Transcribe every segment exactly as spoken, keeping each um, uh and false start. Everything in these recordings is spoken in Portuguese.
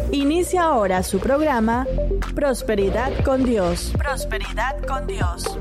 Inicia ahora su programa Prosperidad con Dios. Prosperidad con Dios.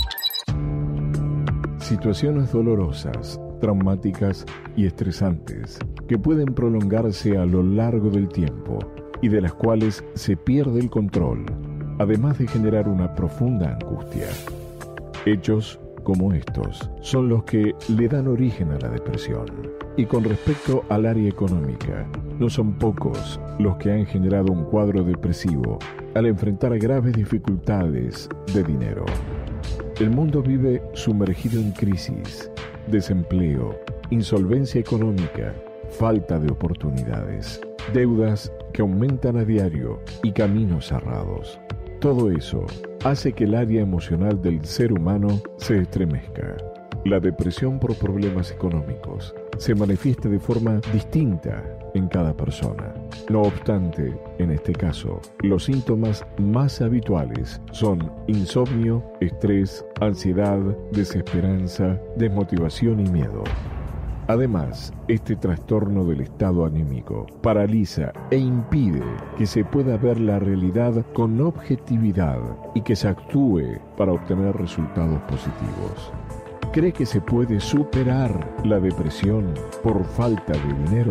Situaciones dolorosas, traumáticas y estresantes que pueden prolongarse a lo largo del tiempo y de las cuales se pierde el control, además de generar una profunda angustia. Hechos como estos son los que le dan origen a la depresión. Y con respecto al área económica, no son pocos los que han generado un cuadro depresivo al enfrentar graves dificultades de dinero. El mundo vive sumergido en crisis, desempleo, insolvencia económica, falta de oportunidades, deudas que aumentan a diario y caminos cerrados. Todo eso hace que el área emocional del ser humano se estremezca. La depresión por problemas económicos se manifiesta de forma distinta en cada persona. No obstante, en este caso, los síntomas más habituales son insomnio, estrés, ansiedad, desesperanza, desmotivación y miedo. Además, este trastorno del estado anímico paraliza e impide que se pueda ver la realidad con objetividad y que se actúe para obtener resultados positivos. ¿Cree que se puede superar la depresión por falta de dinero?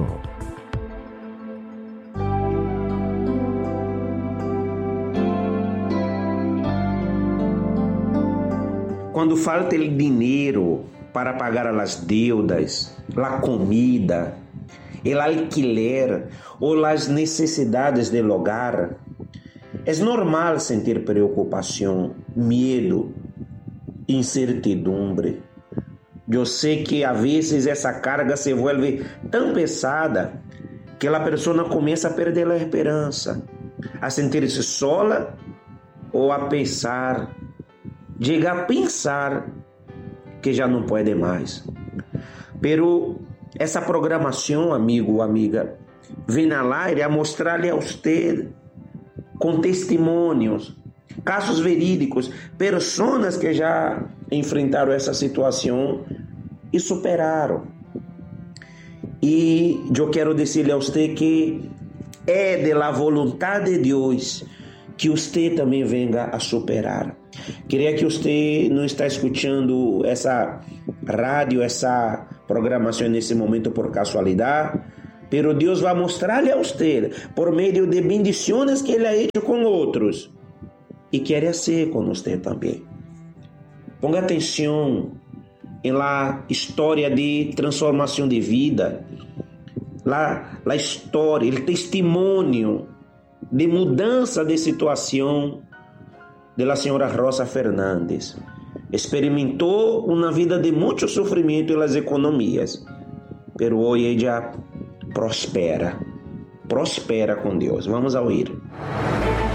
Quando falta o dinheiro para pagar as deudas, a comida, o alquiler ou as necessidades do hogar, é normal sentir preocupação, medo, incertidumbre. Eu sei que a vezes essa carga se vuelve tão pesada que a pessoa começa a perder a esperança, a sentir-se sola ou a pensar, chega a pensar que já não pode mais. Pero essa programação, amigo ou amiga, vem ao aire a mostrar-lhe a você com testemunhos, casos verídicos, pessoas que já enfrentaram essa situação e superaram. E eu quero dizer-lhe a você que é de la vontade de Deus que você também venha a superar. Queria que você não está escutando essa rádio, essa programação nesse momento por casualidade, pero Deus vai mostrar-lhe a você por meio de bendições que Ele ha hecho com outros e quer ser com você também. Ponga atenção em la história de transformação de vida, la, la história, o testemunho de mudança de situação da senhora Rosa Fernandes. Experimentou uma vida de muito sofrimento nas economias, pero hoje ela prospera, prospera com Deus. Vamos a ouvir.